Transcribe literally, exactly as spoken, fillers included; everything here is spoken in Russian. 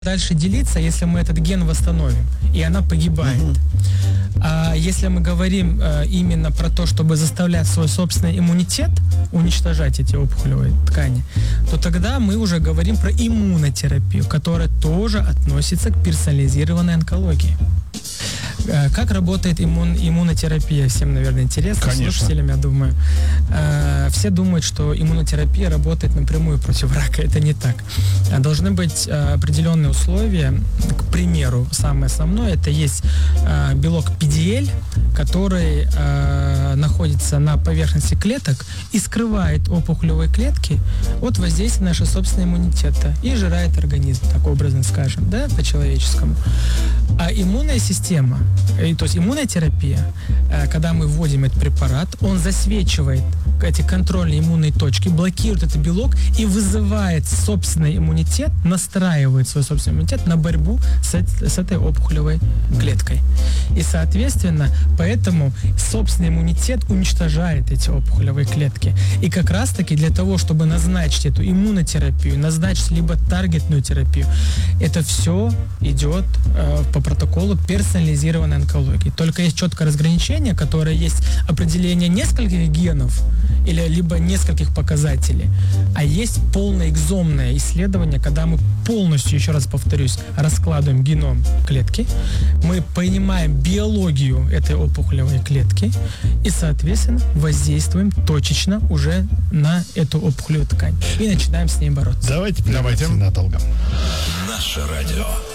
Дальше делиться, если мы этот ген восстановим, и она погибает. Uh-huh. А если мы говорим а, именно про то, чтобы заставлять свой собственный иммунитет уничтожать эти опухолевые ткани, то тогда мы уже говорим про иммунотерапию, которая тоже относится к персонализированной онкологии. Как работает иммун, иммунотерапия? Всем, наверное, интересно. Конечно. Слушателям, я думаю. Все думают, что иммунотерапия работает напрямую против рака. Это не так. Должны быть определенные условия. К примеру, самое основное, это есть белок пи ди эль, который находится на поверхности клеток и скрывает опухолевые клетки от воздействия нашего собственного иммунитета и жирает организм, так образно скажем, да, по-человеческому. А иммунная система, то есть иммунотерапия, когда мы вводим этот препарат, он засвечивает эти контрольные иммунные точки, блокирует этот белок и вызывает собственный иммунитет, настраивает свой собственный иммунитет на борьбу с, с этой опухолевой клеткой. И, соответственно, поэтому собственный иммунитет уничтожает эти опухолевые клетки. И как раз-таки для того, чтобы назначить эту иммунотерапию, назначить либо таргетную терапию, это все идет э, по протоколу персонализированной онкологии. Только есть четкое разграничение, которое есть определение нескольких генов или либо нескольких показателей, а есть полное экзомное исследование, когда мы полностью, еще раз повторюсь, раскладываем геном клетки, мы понимаем биологию этой опухолевой клетки и, соответственно, воздействуем точечно уже на эту опухолевую ткань и начинаем с ней бороться. Давайте, давайте. Надолго. Наше радио.